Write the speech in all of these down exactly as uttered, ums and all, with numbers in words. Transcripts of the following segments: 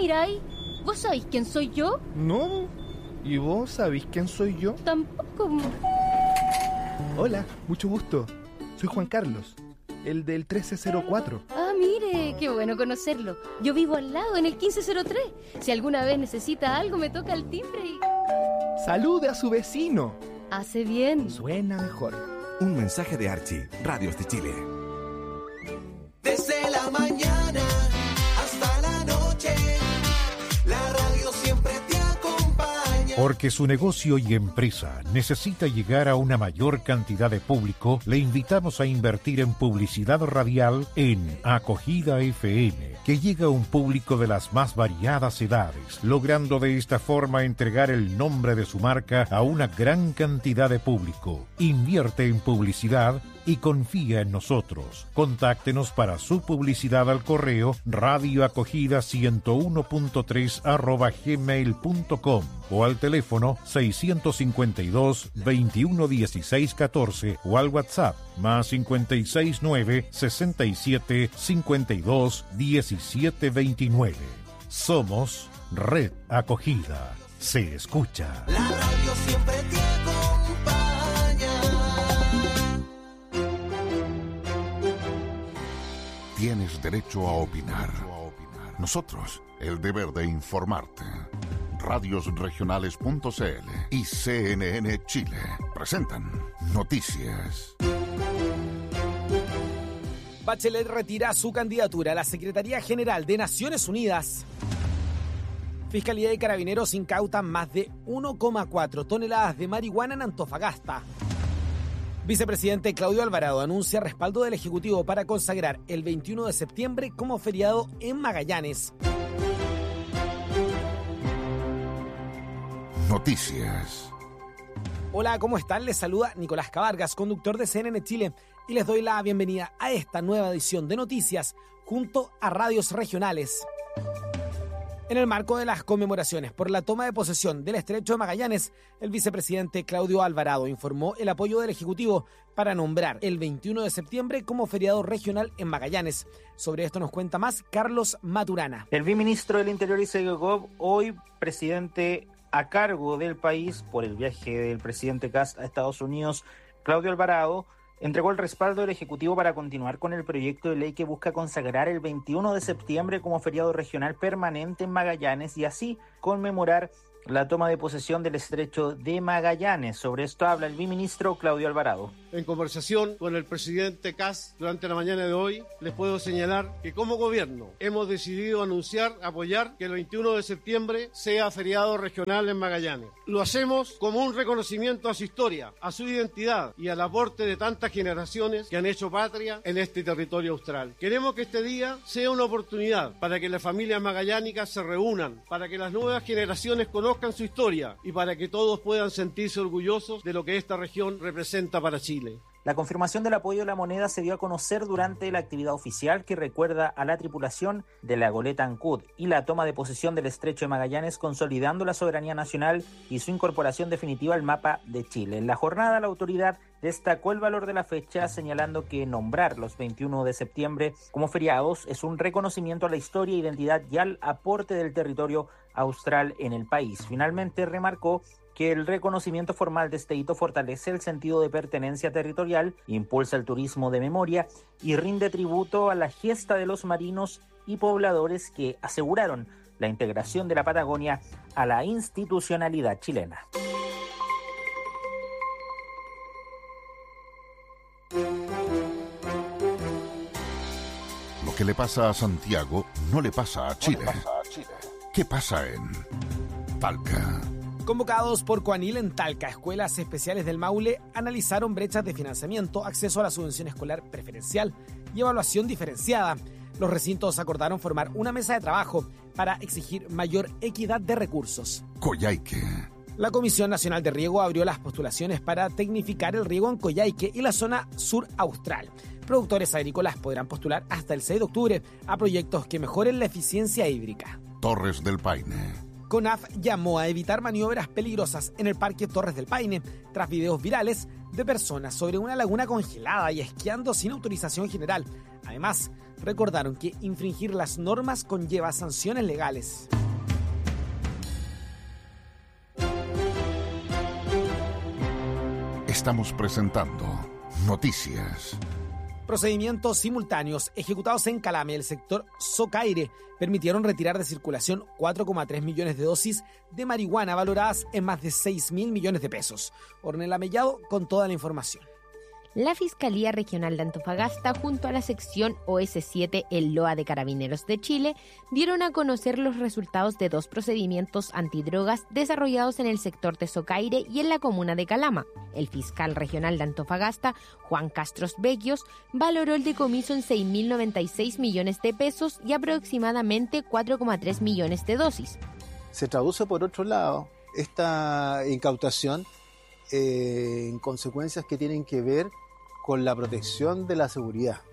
miráis? ¿Vos sabéis quién soy yo? No. ¿Y vos sabéis quién soy yo? Tampoco. Hola, mucho gusto. Soy Juan Carlos, el del trece cero cuatro. Ah, mire, qué bueno conocerlo. Yo vivo al lado, en el quince cero tres. Si alguna vez necesita algo, me toca el timbre y... ¡Salude a su vecino! Hace bien. Suena mejor. Un mensaje de Archie, Radios de Chile. Desde la mañana hasta la noche, la radio siempre te acompaña. Porque su negocio y empresa necesita llegar a una mayor cantidad de público, le invitamos a invertir en publicidad radial en Acogida F M, que llega a un público de las más variadas edades, logrando de esta forma entregar el nombre de su marca a una gran cantidad de público. Invierte en publicidad y confía en nosotros. Contáctenos para su publicidad al correo radioacogida ciento uno punto tres arroba gmail punto com o al teléfono seiscientos cincuenta y dos, veintiuno dieciséis catorce o al WhatsApp más cincuenta y seis nueve, sesenta y siete, cincuenta y dos, diecisiete veintinueve. Somos Red Acogida. Se escucha. La radio siempre te acompaña. Tienes derecho a opinar. Nosotros, el deber de informarte. radios regionales punto c l y C N N Chile presentan Noticias. Bachelet retira su candidatura a la Secretaría General de Naciones Unidas. Fiscalía y Carabineros incautan más de uno coma cuatro toneladas de marihuana en Antofagasta. Vicepresidente Claudio Alvarado anuncia respaldo del Ejecutivo para consagrar el veintiuno de septiembre como feriado en Magallanes. Noticias. Hola, ¿cómo están? Les saluda Nicolás Cavargas, conductor de C N N Chile, y les doy la bienvenida a esta nueva edición de Noticias junto a radios regionales. En el marco de las conmemoraciones por la toma de posesión del Estrecho de Magallanes, el vicepresidente Claudio Alvarado informó el apoyo del Ejecutivo para nombrar el veintiuno de septiembre como feriado regional en Magallanes. Sobre esto nos cuenta más Carlos Maturana. El viceministro del Interior y Segov, hoy presidente a cargo del país por el viaje del presidente Kast a Estados Unidos, Claudio Alvarado, entregó el respaldo del Ejecutivo para continuar con el proyecto de ley que busca consagrar el veintiuno de septiembre como feriado regional permanente en Magallanes y así conmemorar la toma de posesión del Estrecho de Magallanes. Sobre esto habla el viceministro Claudio Alvarado. En conversación con el presidente Kast durante la mañana de hoy, les puedo señalar que como gobierno hemos decidido anunciar, apoyar que el veintiuno de septiembre sea feriado regional en Magallanes. Lo hacemos como un reconocimiento a su historia, a su identidad y al aporte de tantas generaciones que han hecho patria en este territorio austral. Queremos que este día sea una oportunidad para que las familias magallánicas se reúnan, para que las nuevas generaciones conozcan su historia y para que todos puedan sentirse orgullosos de lo que esta región representa para Chile. La confirmación del apoyo a la moneda se dio a conocer durante la actividad oficial que recuerda a la tripulación de la goleta Ancud y la toma de posesión del Estrecho de Magallanes, consolidando la soberanía nacional y su incorporación definitiva al mapa de Chile. En la jornada, la autoridad destacó el valor de la fecha, señalando que nombrar los veintiuno de septiembre como feriados es un reconocimiento a la historia, identidad y al aporte del territorio austral en el país. Finalmente, remarcó que el reconocimiento formal de este hito fortalece el sentido de pertenencia territorial, impulsa el turismo de memoria y rinde tributo a la gesta de los marinos y pobladores que aseguraron la integración de la Patagonia a la institucionalidad chilena. Lo que le pasa a Santiago no le pasa a Chile. ¿Qué pasa en Talca? Convocados por Coanil en Talca, escuelas especiales del Maule analizaron brechas de financiamiento, acceso a la subvención escolar preferencial y evaluación diferenciada. Los recintos acordaron formar una mesa de trabajo para exigir mayor equidad de recursos. Coyhaique. La Comisión Nacional de Riego abrió las postulaciones para tecnificar el riego en Coyhaique y la zona sur austral. Productores agrícolas podrán postular hasta el seis de octubre a proyectos que mejoren la eficiencia hídrica. Torres del Paine. CONAF llamó a evitar maniobras peligrosas en el Parque Torres del Paine tras videos virales de personas sobre una laguna congelada y esquiando sin autorización general. Además, recordaron que infringir las normas conlleva sanciones legales. Estamos presentando Noticias. Procedimientos simultáneos ejecutados en Calama y el sector Socaire permitieron retirar de circulación cuatro coma tres millones de dosis de marihuana valoradas en más de seis mil millones de pesos. Ornella Mellado con toda la información. La Fiscalía Regional de Antofagasta, junto a la sección O S siete, el L O A de Carabineros de Chile, dieron a conocer los resultados de dos procedimientos antidrogas desarrollados en el sector de Socaire y en la comuna de Calama. El fiscal regional de Antofagasta, Juan Castros Becchios, valoró el decomiso en seis mil noventa y seis millones de pesos y aproximadamente cuatro coma tres millones de dosis. Se traduce, por otro lado, esta incautación eh, en consecuencias que tienen que ver con la protección de la seguridad.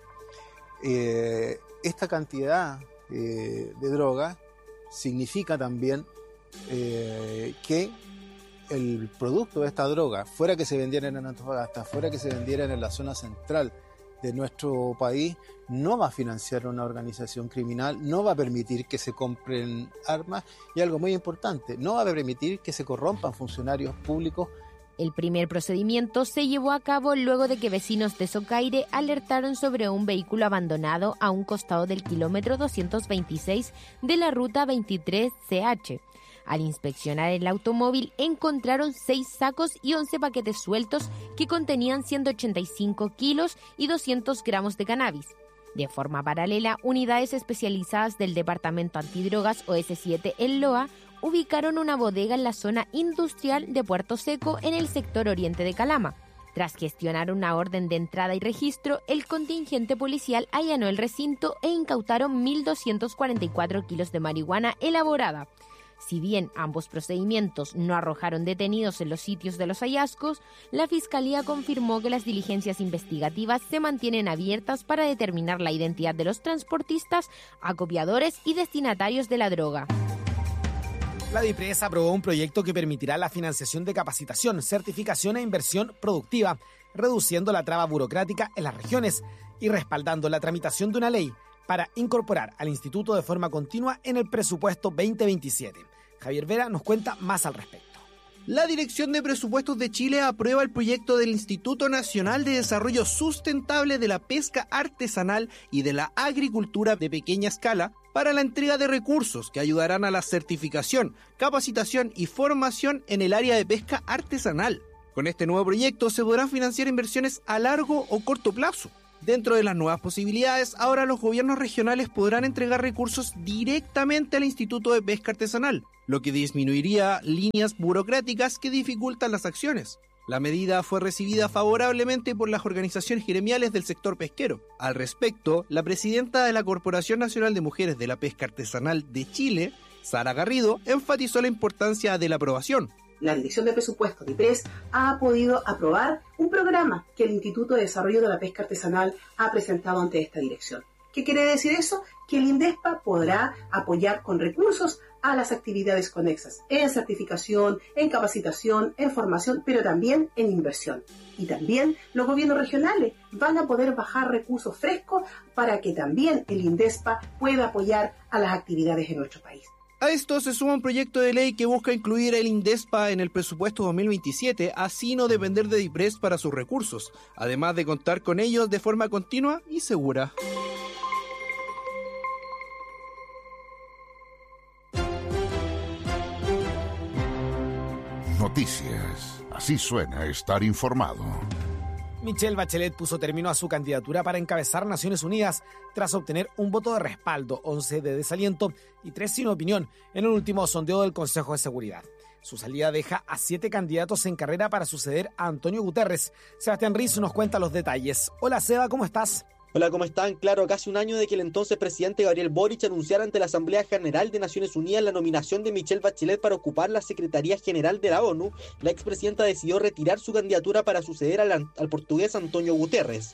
Eh, esta cantidad eh, de droga significa también eh, que el producto de esta droga, fuera que se vendieran en Antofagasta, fuera que se vendieran en la zona central de nuestro país, no va a financiar una organización criminal, no va a permitir que se compren armas y algo muy importante, no va a permitir que se corrompan funcionarios públicos. El primer procedimiento se llevó a cabo luego de que vecinos de Socaire alertaron sobre un vehículo abandonado a un costado del kilómetro doscientos veintiséis de la ruta veintitrés C H. Al inspeccionar el automóvil encontraron seis sacos y once paquetes sueltos que contenían ciento ochenta y cinco kilos y doscientos gramos de cannabis. De forma paralela, unidades especializadas del Departamento Antidrogas O S siete, el L O A, ubicaron una bodega en la zona industrial de Puerto Seco en el sector oriente de Calama. Tras gestionar una orden de entrada y registro, el contingente policial allanó el recinto e incautaron mil doscientos cuarenta y cuatro kilos de marihuana elaborada. Si bien ambos procedimientos no arrojaron detenidos en los sitios de los hallazgos, la Fiscalía confirmó que las diligencias investigativas se mantienen abiertas para determinar la identidad de los transportistas, acopiadores y destinatarios de la droga. La DIPRES aprobó un proyecto que permitirá la financiación de capacitación, certificación e inversión productiva, reduciendo la traba burocrática en las regiones y respaldando la tramitación de una ley para incorporar al instituto de forma continua en el presupuesto veinte veintisiete. Javier Vera nos cuenta más al respecto. La Dirección de Presupuestos de Chile aprueba el proyecto del Instituto Nacional de Desarrollo Sustentable de la Pesca Artesanal y de la Agricultura de Pequeña Escala para la entrega de recursos que ayudarán a la certificación, capacitación y formación en el área de pesca artesanal. Con este nuevo proyecto se podrán financiar inversiones a largo o corto plazo. Dentro de las nuevas posibilidades, ahora los gobiernos regionales podrán entregar recursos directamente al Instituto de Pesca Artesanal, lo que disminuiría líneas burocráticas que dificultan las acciones. La medida fue recibida favorablemente por las organizaciones gremiales del sector pesquero. Al respecto, la presidenta de la Corporación Nacional de Mujeres de la Pesca Artesanal de Chile, Sara Garrido, enfatizó la importancia de la aprobación. La Dirección de Presupuestos, DIPRES, ha podido aprobar un programa que el Instituto de Desarrollo de la Pesca Artesanal ha presentado ante esta dirección. ¿Qué quiere decir eso? Que el INDESPA podrá apoyar con recursos a las actividades conexas, en certificación, en capacitación, en formación, pero también en inversión. Y también los gobiernos regionales van a poder bajar recursos frescos para que también el INDESPA pueda apoyar a las actividades en nuestro país. A esto se suma un proyecto de ley que busca incluir el INDESPA en el presupuesto dos mil veintisiete, así no depender de DIPRES para sus recursos, además de contar con ellos de forma continua y segura. Noticias. Así suena estar informado. Michelle Bachelet puso término a su candidatura para encabezar Naciones Unidas tras obtener un voto de respaldo, once de desaliento y tres sin opinión en el último sondeo del Consejo de Seguridad. Su salida deja a siete candidatos en carrera para suceder a Antonio Guterres. Sebastián Riz nos cuenta los detalles. Hola Seba, ¿cómo estás? Hola, ¿cómo están? Claro, casi un año de que el entonces presidente Gabriel Boric anunciara ante la Asamblea General de Naciones Unidas la nominación de Michelle Bachelet para ocupar la Secretaría General de la ONU, la expresidenta decidió retirar su candidatura para suceder al, al portugués Antonio Guterres.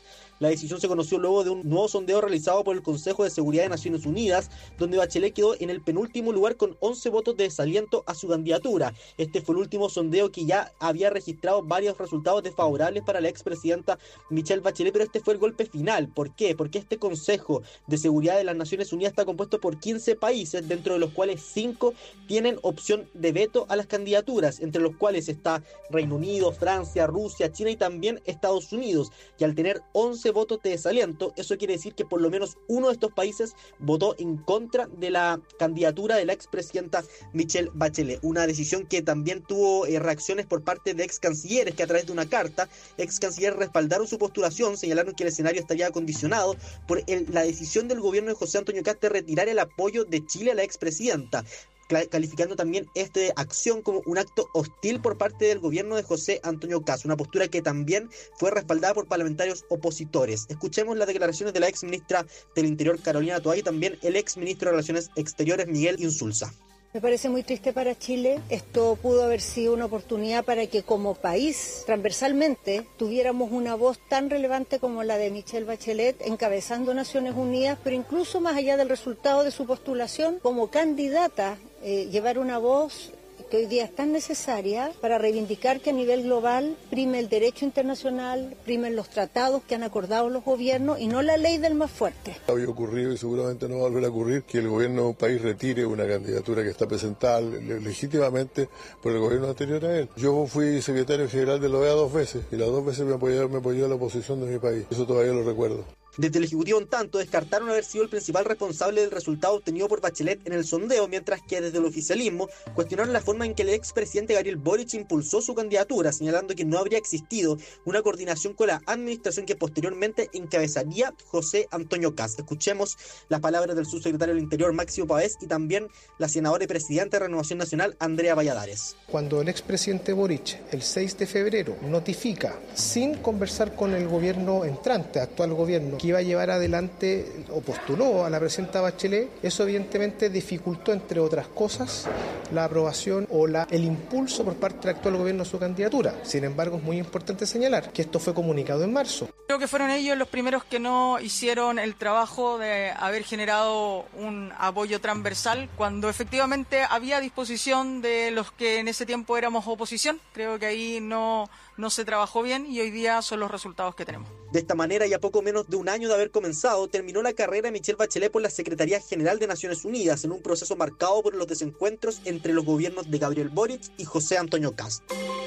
La decisión se conoció luego de un nuevo sondeo realizado por el Consejo de Seguridad de Naciones Unidas, donde Bachelet quedó en el penúltimo lugar con once votos de desaliento a su candidatura. Este fue el último sondeo que ya había registrado varios resultados desfavorables para la expresidenta Michelle Bachelet, pero este fue el golpe final. ¿Por qué? Porque este Consejo de Seguridad de las Naciones Unidas está compuesto por quince países, dentro de los cuales cinco tienen opción de veto a las candidaturas, entre los cuales está Reino Unido, Francia, Rusia, China y también Estados Unidos. Y al tener once votos de desaliento, eso quiere decir que por lo menos uno de estos países votó en contra de la candidatura de la expresidenta Michelle Bachelet. Una decisión que también tuvo eh, reacciones por parte de ex cancilleres, que a través de una carta, ex cancilleres respaldaron su postulación, señalaron que el escenario estaría condicionado por el, la decisión del gobierno de José Antonio Kast de retirar el apoyo de Chile a la expresidenta, calificando también esta acción como un acto hostil por parte del gobierno de José Antonio Kast, una postura que también fue respaldada por parlamentarios opositores. Escuchemos las declaraciones de la ex ministra del Interior, Carolina Toá, y también el ex ministro de Relaciones Exteriores, Miguel Insulza. Me parece muy triste para Chile. Esto pudo haber sido una oportunidad para que como país, transversalmente, tuviéramos una voz tan relevante como la de Michelle Bachelet, encabezando Naciones Unidas, pero incluso más allá del resultado de su postulación, como candidata, eh, llevar una voz que hoy día es tan necesaria para reivindicar que a nivel global prime el derecho internacional, primen los tratados que han acordado los gobiernos y no la ley del más fuerte. Había ocurrido y seguramente no va a volver a ocurrir que el gobierno de un país retire una candidatura que está presentada legítimamente por el gobierno anterior a él. Yo fui secretario general de la O E A dos veces y las dos veces me apoyó, me apoyó la oposición de mi país. Eso todavía lo recuerdo. Desde el Ejecutivo, en tanto, descartaron haber sido el principal responsable del resultado obtenido por Bachelet en el sondeo, mientras que desde el oficialismo cuestionaron la forma en que el expresidente Gabriel Boric impulsó su candidatura, señalando que no habría existido una coordinación con la administración que posteriormente encabezaría José Antonio Kast. Escuchemos las palabras del subsecretario del Interior, Máximo Pavés, y también la senadora y presidenta de Renovación Nacional, Andrea Valladares. Cuando el expresidente Boric, el seis de febrero, notifica, sin conversar con el gobierno entrante, actual gobierno, que iba a llevar adelante o postuló a la presidenta Bachelet, eso evidentemente dificultó, entre otras cosas, la aprobación o la, el impulso por parte del actual gobierno a su candidatura. Sin embargo, es muy importante señalar que esto fue comunicado en marzo. Creo que fueron ellos los primeros que no hicieron el trabajo de haber generado un apoyo transversal cuando efectivamente había disposición de los que en ese tiempo éramos oposición. Creo que ahí no, no se trabajó bien y hoy día son los resultados que tenemos. De esta manera, y a poco menos de un año de haber comenzado, terminó la carrera de Michelle Bachelet por la Secretaría General de Naciones Unidas en un proceso marcado por los desencuentros entre los gobiernos de Gabriel Boric y José Antonio Kast.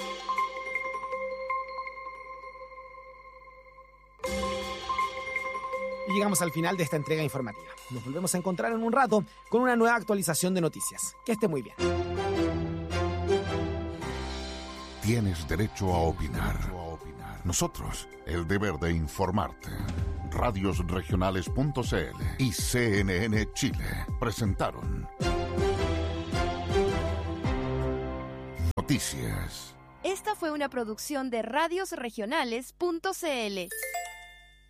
Y llegamos al final de esta entrega informativa. Nos volvemos a encontrar en un rato con una nueva actualización de noticias. Que esté muy bien. Tienes derecho a opinar. Nosotros, el deber de informarte. Radios Regionales punto c l y C N N Chile presentaron Noticias. Esta fue una producción de Radios Regionales punto c l.